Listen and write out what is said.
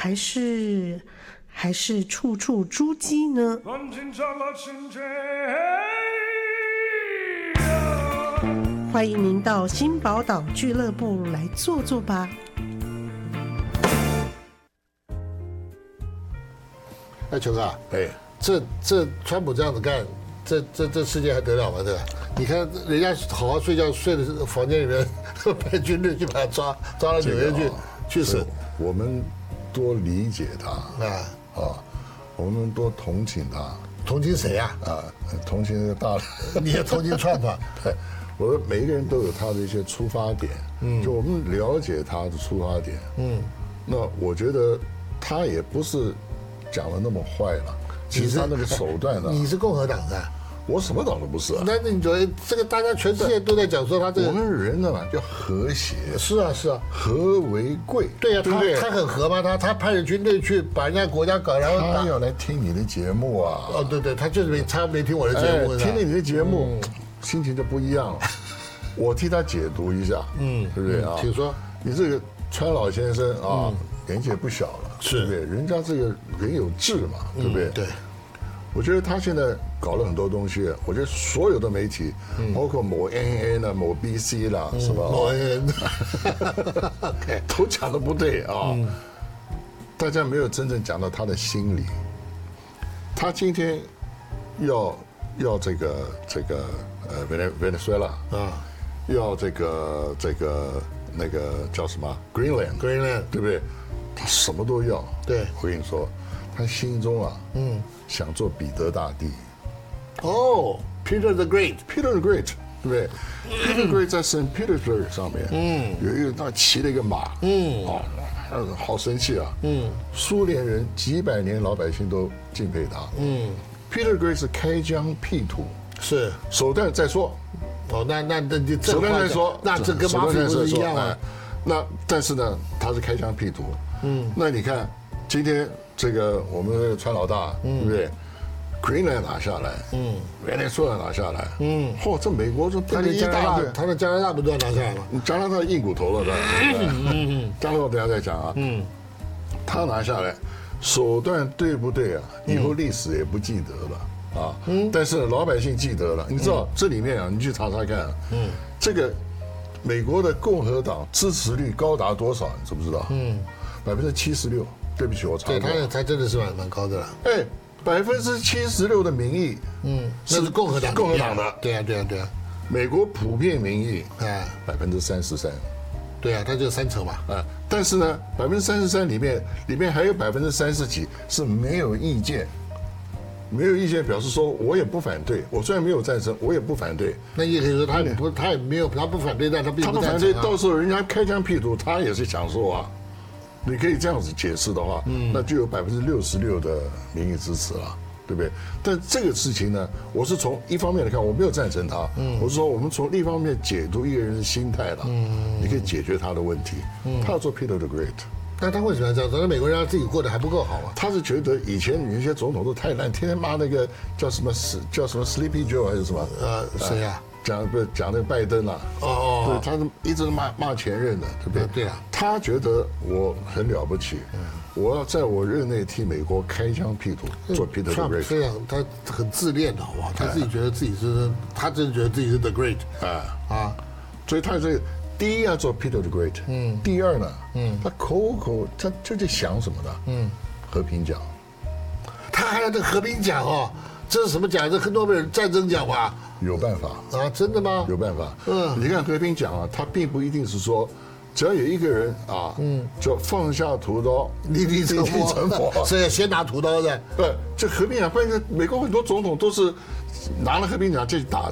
还是处处猪鸡呢？欢迎您到新宝岛俱乐部来坐坐吧。 哎，球哥啊，这川普这样子干，这世界还得了吗？对吧？你看人家好好睡觉，睡的房间里面派军队去把他抓到纽约去审。 我们多理解他我们多同情他。 同情谁呀？ 同情那个大人。 你也同情川普？ 对，我说每一个人都有他的一些出发点，就我们了解他的出发点，那我觉得他也不是讲的那么坏了。其实他那个手段呢？ 你是共和党的？ 我什么党都不是啊。 那你觉得这个大家全世界都在讲说他这个？ 我们人呢叫和谐。 是啊， 和为贵。 对呀，他很和吗？他派着军队去把人家国家搞，然后他要来听你的节目啊。 对，他就是没听我的节目， 听了你的节目，心情就不一样了。我替他解读一下，对不对啊？ 请说。 你这个川老先生啊，年纪也不小了，对不对？人家这个人有志嘛，对不对？ 对。 我觉得他现在搞了很多东西，我觉得所有的媒体，包括某 NN 啦、某 BC 啦，是吧？ 某 NN 都讲的不对啊。大家没有真正讲到他的心理。他今天要这个Venezuela 要这个那个叫什么 Greenland， 对不对？他什么都要。 对， 我跟你说，他心中想做彼得大帝。 Peter the Great， 对不对？Peter the Great 在圣 Petersburg 上面，有一个他骑了一个马，好生气啊，苏联人几百年老百姓都敬佩他，Peter the Great 是开疆辟土， 是手段再说， 那手段再说， 那这跟马匪不是一样吗？ 那但是呢，他是开疆辟土，那你看今天这个我们的川老大，对不对？Greenland 拿下来，Venezuela 拿下来，这美国就他的加拿大，他的加拿大不都要拿下来吗？ 加拿大硬骨头了，加拿大等下再讲啊，他拿下来，手段对不对啊？以后历史也不记得了啊，但是老百姓记得了。你知道这里面啊，你去查查看，这个美国的共和党支持率高达多少？你知不知道？76%。对不起，我查过。 对，他真的是蛮高的了。 76%的民意， 是共和党的。 对啊。 美国普遍民意33%。 对啊，他就3成嘛。 但是呢，33%里面还有30几是没有意见，表示说我也不反对，我虽然没有赞成，我也不反对。 那也可以说他也没有，他不反对，但他并不赞成。 他不反对，到时候人家开疆辟土，他也是享受啊。你可以这样子解释的话，那就有66%的民意支持了，对不对？但这个事情呢，我是从一方面来看，我没有赞成他，我是说我们从另一方面解读一个人的心态了，你可以解决他的问题。他要做 Peter the Great， 那他为什么要这样做？那美国人自己过得还不够好啊？ 他是觉得以前有一些总统都太烂，天天骂那个叫什么 Sleepy Joe 还是什么？ 谁呀？ 讲那个拜登啊，对，他是一直骂前任的，对不对？ 对啊， 他觉得我很了不起，我要在我任内替美国开疆辟土，做 Peter the Great。 非常，他很自恋的，好不好？他自己觉得自己是，他真的觉得自己是 the great 所以他这个第一要做 Peter the Great，第二呢，他口他就在想什么呢？和平奖， 他还要这和平奖哦。这是什么奖？这诺贝尔战争奖吧？ 有办法啊？真的吗？ 有办法。你看和平奖啊，它并不一定是说，只要有一个人啊，就放下屠刀， 立地成佛，所以先拿屠刀的。 这和平奖，关键美国很多总统都是拿了和平奖就打